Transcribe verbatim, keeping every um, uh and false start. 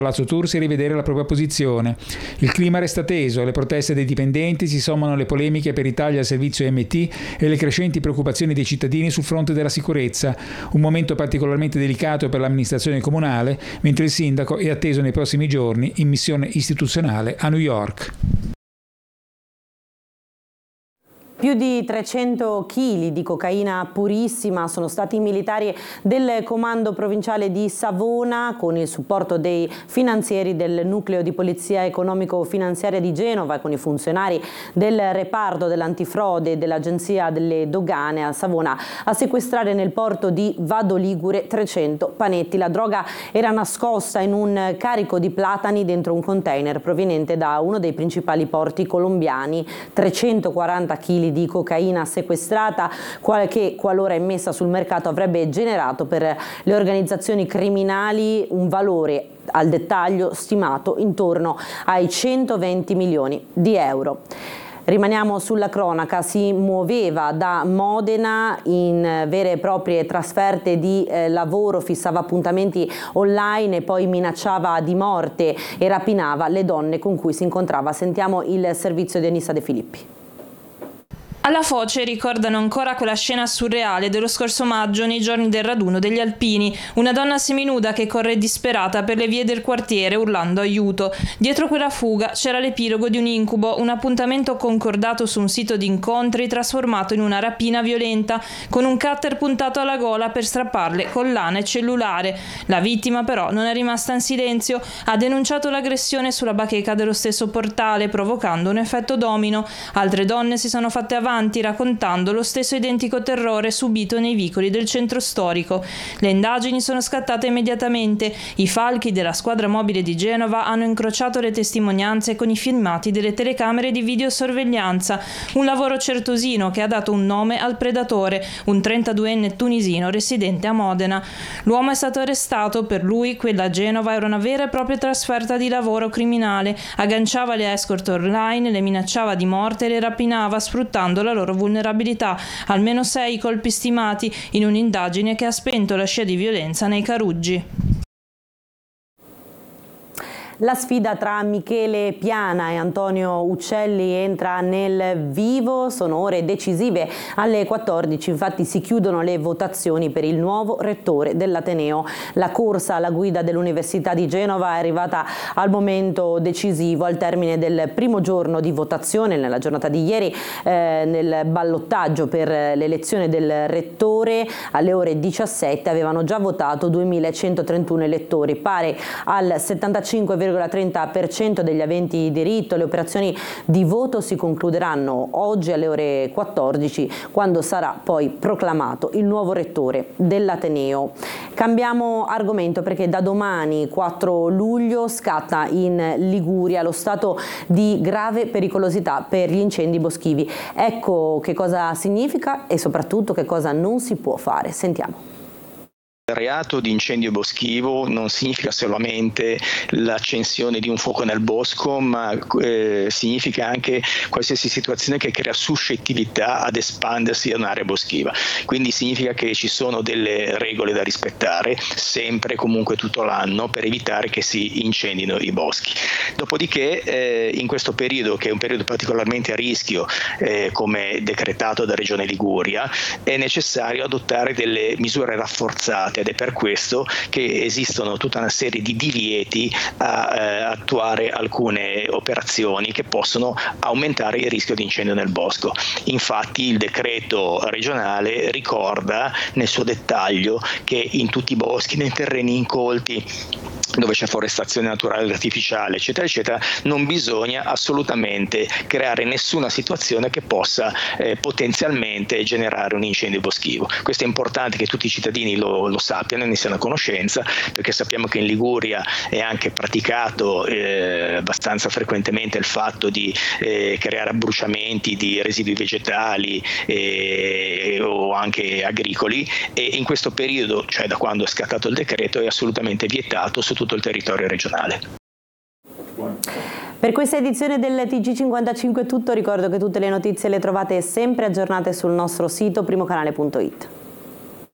Palazzo Tursi a rivedere la propria posizione. Il clima resta teso, le proteste dei dipendenti si sommano alle polemiche per i tagli al servizio M T e le crescenti preoccupazioni dei cittadini sul fronte della sicurezza, un momento particolarmente delicato per l'amministrazione comunale, mentre il sindaco è atteso nei prossimi giorni in missione istituzionale a New York. Più di trecento chili di cocaina purissima sono stati i militari del comando provinciale di Savona, con il supporto dei finanzieri del nucleo di polizia economico-finanziaria di Genova e con i funzionari del reparto dell'antifrode e dell'agenzia delle dogane a Savona, a sequestrare nel porto di Vado Ligure trecento panetti. La droga era nascosta in un carico di platani dentro un container proveniente da uno dei principali porti colombiani. trecentoquaranta chili di cocaina sequestrata, che qualora immessa sul mercato avrebbe generato per le organizzazioni criminali un valore al dettaglio stimato intorno ai centoventi milioni di euro. Rimaniamo sulla cronaca, si muoveva da Modena in vere e proprie trasferte di eh, lavoro, fissava appuntamenti online e poi minacciava di morte e rapinava le donne con cui si incontrava. Sentiamo il servizio di Anissa De Filippi. Alla Foce ricordano ancora quella scena surreale dello scorso maggio nei giorni del raduno degli alpini, una donna seminuda che corre disperata per le vie del quartiere urlando aiuto. Dietro quella fuga c'era l'epilogo di un incubo, un appuntamento concordato su un sito di incontri trasformato in una rapina violenta, con un cutter puntato alla gola per strapparle collana e cellulare. La vittima però non è rimasta in silenzio, ha denunciato l'aggressione sulla bacheca dello stesso portale, provocando un effetto domino. Altre donne si sono fatte avanti raccontando lo stesso identico terrore subito nei vicoli del centro storico. Le indagini sono scattate immediatamente. I falchi della squadra mobile di Genova hanno incrociato le testimonianze con i filmati delle telecamere di videosorveglianza. Un lavoro certosino che ha dato un nome al predatore, un trentaduenne tunisino residente a Modena. L'uomo è stato arrestato. Per lui quella a Genova era una vera e propria trasferta di lavoro criminale. Agganciava le escort online, le minacciava di morte e le rapinava sfruttando la loro vulnerabilità. Almeno sei colpi stimati in un'indagine che ha spento la scia di violenza nei Caruggi. La sfida tra Michele Piana e Antonio Uccelli entra nel vivo, sono ore decisive. Alle quattordici infatti si chiudono le votazioni per il nuovo rettore dell'Ateneo. La corsa alla guida dell'Università di Genova è arrivata al momento decisivo, al termine del primo giorno di votazione, nella giornata di ieri, eh, nel ballottaggio per l'elezione del rettore. Alle ore diciassette avevano già votato duemilacentotrentuno elettori, pari al settantacinque virgola trenta per cento degli aventi diritto. Le operazioni di voto si concluderanno oggi alle ore quattordici, quando sarà poi proclamato il nuovo rettore dell'Ateneo. Cambiamo argomento perché da domani quattro luglio scatta in Liguria lo stato di grave pericolosità per gli incendi boschivi. Ecco che cosa significa e soprattutto che cosa non si può fare. Sentiamo. Il reato di incendio boschivo non significa solamente l'accensione di un fuoco nel bosco, ma eh, significa anche qualsiasi situazione che crea suscettibilità ad espandersi a un'area boschiva. Quindi significa che ci sono delle regole da rispettare sempre, comunque tutto l'anno, per evitare che si incendino i boschi. Dopodiché eh, in questo periodo, che è un periodo particolarmente a rischio, eh, come decretato da Regione Liguria, è necessario adottare delle misure rafforzate. Ed è per questo che esistono tutta una serie di divieti a eh, attuare alcune operazioni che possono aumentare il rischio di incendio nel bosco. Infatti il decreto regionale ricorda nel suo dettaglio che in tutti i boschi, nei terreni incolti, dove c'è forestazione naturale e artificiale, eccetera, eccetera, non bisogna assolutamente creare nessuna situazione che possa eh, potenzialmente generare un incendio boschivo. Questo è importante che tutti i cittadini lo, lo sappiano e ne siano a conoscenza, perché sappiamo che in Liguria è anche praticato eh, abbastanza frequentemente il fatto di eh, creare abbruciamenti di residui vegetali eh, o anche agricoli, e in questo periodo, cioè da quando è scattato il decreto, è assolutamente vietato su tutto il territorio regionale. Per questa edizione del T G cinquantacinque è tutto. Ricordo che tutte le notizie le trovate sempre aggiornate sul nostro sito primocanale punto it.